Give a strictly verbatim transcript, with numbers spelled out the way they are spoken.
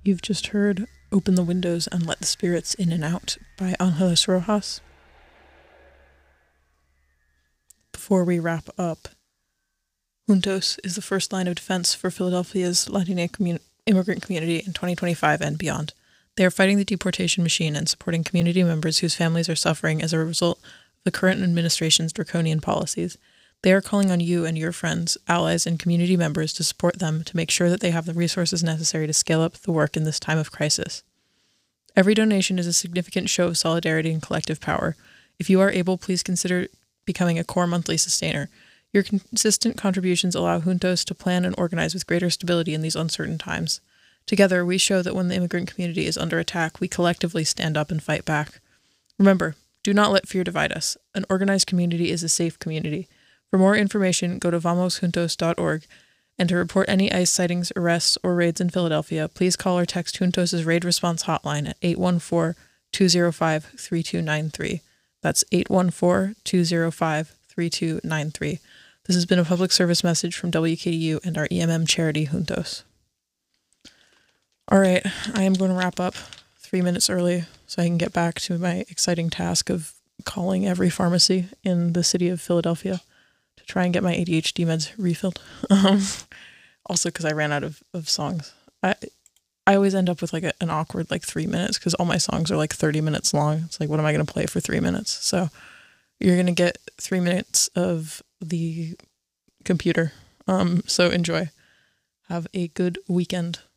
You've just heard Open the Windows and Let the Spirits In and Out by Angeles Rojas. Before we wrap up, Juntos is the first line of defense for Philadelphia's Latina commun- immigrant community in twenty twenty-five and beyond. They are fighting the deportation machine and supporting community members whose families are suffering as a result of the current administration's draconian policies. They are calling on you and your friends, allies, and community members to support them to make sure that they have the resources necessary to scale up the work in this time of crisis. Every donation is a significant show of solidarity and collective power. If you are able, please consider becoming a core monthly sustainer. Your consistent contributions allow Juntos to plan and organize with greater stability in these uncertain times. Together, we show that when the immigrant community is under attack, we collectively stand up and fight back. Remember, do not let fear divide us. An organized community is a safe community. For more information, go to vamos juntos dot org, and to report any ICE sightings, arrests, or raids in Philadelphia, please call or text Juntos' raid response hotline at eight one four, two zero five, three two nine three. That's eight one four, two zero five, three two nine three. This has been a public service message from W K D U and our E M M charity, Juntos. All right, I am going to wrap up three minutes early so I can get back to my exciting task of calling every pharmacy in the city of Philadelphia to try and get my A D H D meds refilled. Um, also because I ran out of, of songs. I I always end up with like a, an awkward like three minutes because all my songs are like thirty minutes long. It's like, what am I going to play for three minutes? So you're going to get three minutes of the computer. Um, so enjoy. Have a good weekend.